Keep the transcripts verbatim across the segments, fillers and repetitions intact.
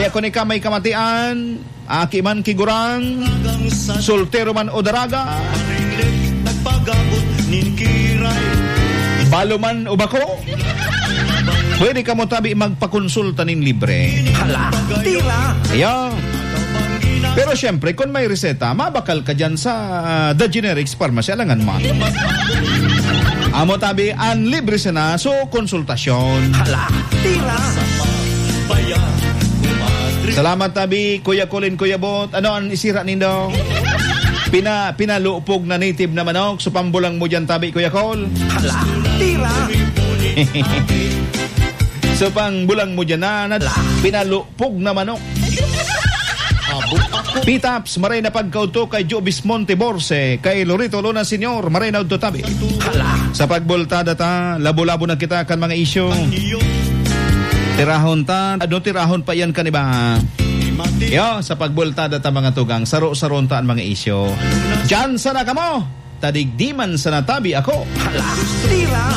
Iya ko ni kamay kamatian, aki man kigurang, soltero man o daraga, balo man o bako, pwede ka mo tabi magpakonsulta nin libre. Hala, tira. Iya. Pero syempre, kung may reseta, mabakal ka dyan sa uh, The Generics Pharmacy, alangan mo. Amo tabi, ang libre sana, so konsultasyon. Hala, tira. Salamat tabi, Kuya Colin, Kuya Bot. Ano ang isira nindo? Pina, pinalupog na native na manok, so pambulang mo dyan tabi, Kuya Col. Hala, tira. So pangbulang mo dyan na, na pinalupog na manok. Pitaps, maray na pagkauto kay Jobis Monteborse, kay Lorito Luna Senior, maray na udto tabi. Hala. Sa pagboltada ta, labo-labo na kita kan mga isyo. Tirahon ta, ano tirahon pa yan kaniba? Yo, sa pagboltada ta mga tugang, saro-saron ta ang mga isyo. Diyan sana ka mo, tadigdiman sa natabi ako. Hala, tira.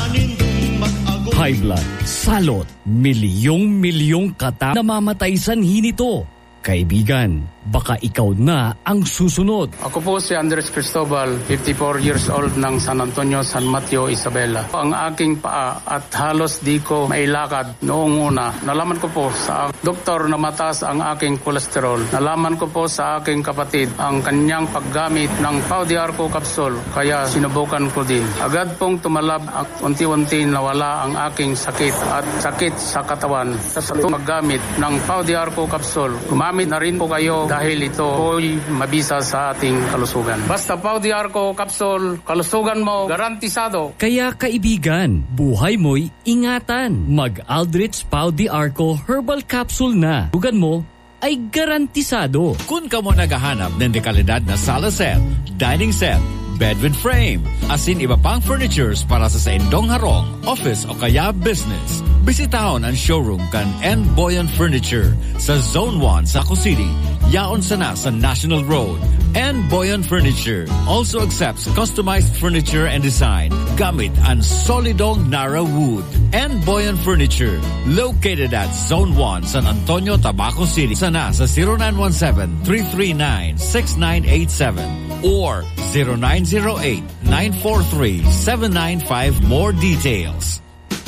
High blood, salot, milyong-milyong kata namamatay sanhi nito. Kaibigan, baka ikaw na ang susunod. Ako po si Andres Cristobal, fifty-four years old ng San Antonio, San Mateo, Isabela. Ang aking paa at halos di ko mailakad noong una. Nalaman ko po sa doktor na mataas ang aking kolesterol. Nalaman ko po sa aking kapatid ang kanyang paggamit ng Pau de Arco capsule. Kaya sinubukan ko din. Agad pong tumalab at unti-unti nawala ang aking sakit at sakit sa katawan. Sa paggamit ng Pau de Arco capsule, gumamit na rin po kayo dahil ito po'y mabisa sa ating kalusugan. Basta Pau de Arco capsule, kalusugan mo garantisado. Kaya kaibigan, buhay mo'y ingatan. Mag-Aldrich Pau de Arco Herbal Capsule na. Dugan mo ay garantisado. Kung ka mo naghahanap ng dekalidad na sala set, dining set, bed with frame, asin iba pang furnitures para sa saindong harong, office o kaya business, bisitahon ang showroom kan N. Boyan Furniture sa Zone one sa Saco City. Yaon sana sa National Road. N. Boyan Furniture also accepts customized furniture and design gamit ang solidong Nara wood. N. Boyan Furniture, located at Zone one, San Antonio, Tabaco City. Sana sa zero nine one seven, three three nine, six nine eight seven or zero nine zero eight, nine four three, seven nine five. More details.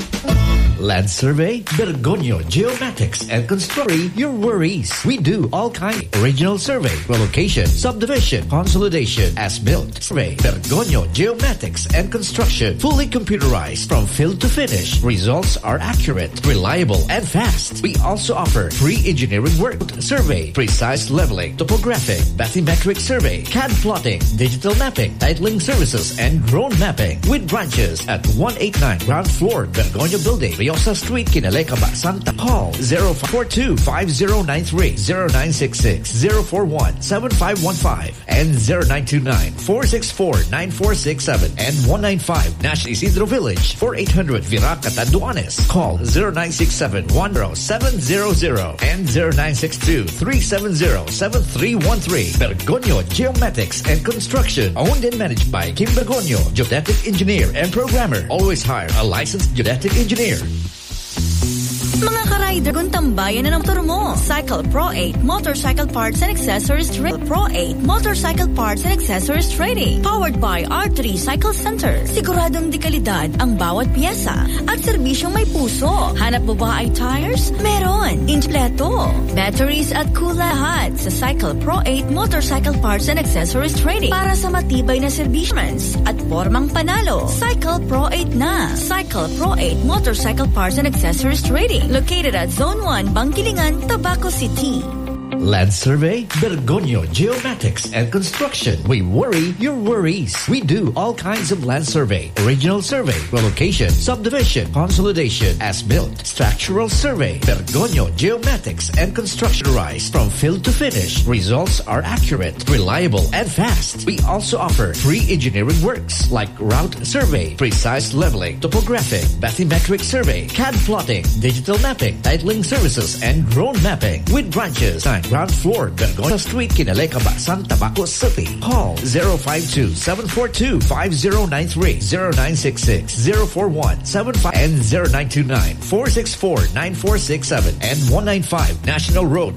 Land Survey, Bergonio, Geomatics, and Constructory, your worries. We do all kinds. Original survey, relocation, subdivision, consolidation, as-built. Survey, Bergonio, Geomatics, and Construction. Fully computerized from field to finish. Results are accurate, reliable, and fast. We also offer free engineering work, survey, precise leveling, topographic, bathymetric survey, C A D plotting, digital mapping, titling services, and drone mapping. With branches at one eighty-nine ground floor, Bergonio Building, Sa Street, Kinalekaba, Santa. Call zero four two, five zero nine three, zero nine six six, zero four one, seven five one five, and zero nine two nine, four six four, nine four six seven, and one nine five Nash Isidro Village, four eight hundred Viraca, Tanduanes. Call zero nine six seven, one zero seven zero zero and zero nine six two, three seven zero, seven three one three. Bergonio Geomatics and Construction. Owned and managed by Kim Bergonio, geodetic engineer and programmer. Always hire a licensed geodetic engineer. Mga ka-rider, kung tambayan na ng motor mo. Cycle Pro eight Motorcycle Parts and Accessories Trading. Pro eight Motorcycle Parts and Accessories Trading. Powered by R three Cycle Center. Siguradong dekalidad ang bawat piyesa at serbisyong may puso. Hanap mo ba ay tires? Meron. Inchpleto. Batteries at kulahat sa Cycle Pro eight Motorcycle Parts and Accessories Trading. Para sa matibay na serbisyons at formang panalo. Cycle Pro eight na. Cycle Pro eight Motorcycle Parts and Accessories Trading. Located at Zone one, Bangkilingan, Tabaco City. Land Survey, Bergonio, Geomatics, and Construction. We worry your worries. We do all kinds of land survey. Original survey, relocation, subdivision, consolidation, as-built, structural survey. Bergonio, Geomatics, and Construction. Rise from field to finish. Results are accurate, reliable, and fast. We also offer free engineering works like route survey, precise leveling, topographic, bathymetric survey, C A D plotting, digital mapping, titling services, and drone mapping. With branches on ground floor, Bergonio Street, Kinalekaba, Santa Tabaco City. Call zero five two, seven four two, five zero nine three, zero nine six six, zero four one, seven five, and zero nine two nine, four six four, nine four six seven, and one nine five National Road,